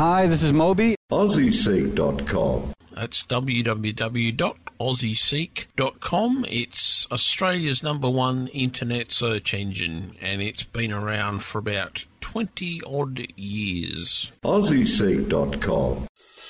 Hi, this is Moby. AussieSeek.com. That's www.aussieseek.com. It's Australia's #1 internet search engine, and it's been around for about 20-odd years. AussieSeek.com.